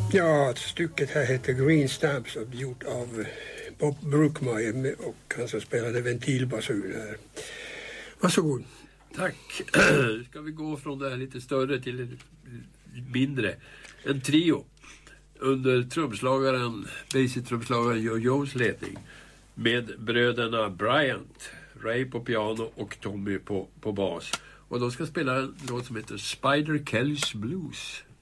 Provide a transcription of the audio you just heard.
Ja, stycket här heter Green Stamps och gjort av Bob Brookmeyer och han som spelade ventilbasun här. Varsågod. Tack. Ska vi gå från det här lite större till det mindre. En trio under basic-trumslagaren Joe Jones ledning med bröderna Bryant, Ray på piano och Tommy på bas. Och de ska spela en låt som heter Spider Kelly's Blues.